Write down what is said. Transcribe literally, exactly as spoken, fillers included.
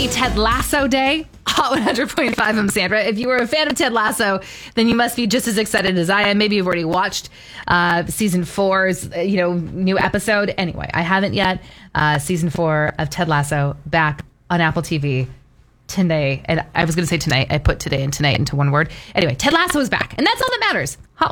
Happy Ted Lasso Day. Hot one hundred point five, I'm Sandra. If you were a fan of Ted Lasso, then you must be just as excited as I am. Maybe you've already watched uh, season four's uh, you know, new episode. Anyway, I haven't yet. Uh, season four of Ted Lasso back on Apple T V today. And I was going to say tonight. I put today and tonight into one word. Anyway, Ted Lasso is back. And that's all that matters. Hot